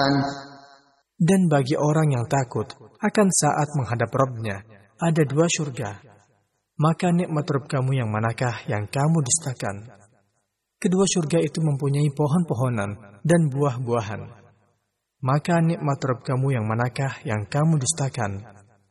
Dan bagi orang yang takut akan saat menghadap Rabb-Nya, ada 2 surga. Maka nikmat Rabb kamu yang manakah yang kamu dustakan? Kedua surga itu mempunyai pohon-pohonan dan buah-buahan. Maka nikmat Rabb kamu yang manakah yang kamu dustakan?